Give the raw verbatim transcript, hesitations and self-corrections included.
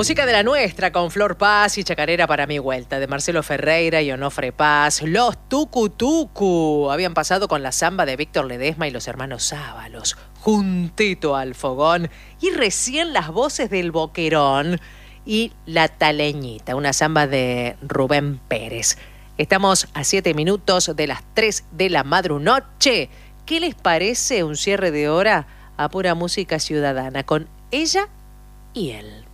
Música de la nuestra con Flor Paz y Chacarera para mi vuelta, de Marcelo Ferreira y Onofre Paz. Los Tucu Tucu habían pasado con la samba de Víctor Ledesma y los hermanos Ábalos, juntito al fogón. Y recién las voces del Boquerón y La Taleñita, una samba de Rubén Pérez. Estamos a siete minutos de las tres de la madrunoche. ¿Qué les parece un cierre de hora a pura música ciudadana con ella y él?